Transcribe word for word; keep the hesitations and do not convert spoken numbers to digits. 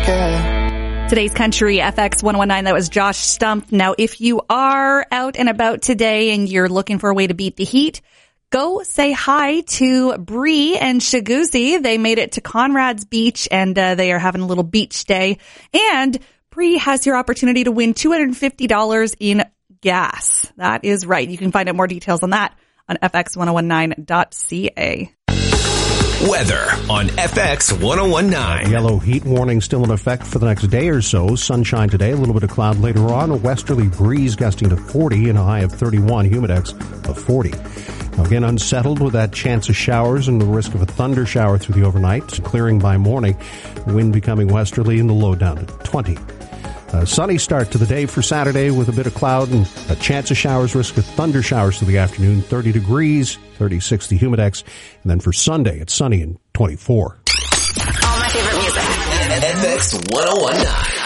care. Today's Country F X one oh one nine, that was Josh Stumpf. Now, if you are out and about today and you're looking for a way to beat the heat, go say hi to Bree and Shaguzi. They made it to Conrad's Beach, and uh, they are having a little beach day. And Bree has your opportunity to win two hundred fifty dollars in gas. That is right. You can find out more details on that on f x ten nineteen dot c a. Weather on F X ten nineteen. Yellow heat warning still in effect for the next day or so. Sunshine today, a little bit of cloud later on. A westerly breeze gusting to forty and a high of thirty-one. Humidex of forty. Now again, unsettled with that chance of showers and the risk of a thunder shower through the overnight. Clearing by morning. Wind becoming westerly and the low down to twenty. A sunny start to the day for Saturday with a bit of cloud and a chance of showers, risk of thunder showers to the afternoon, thirty degrees, thirty-six the Humidex. And then for Sunday, it's sunny and twenty-four. All my favorite music. F X ten nineteen.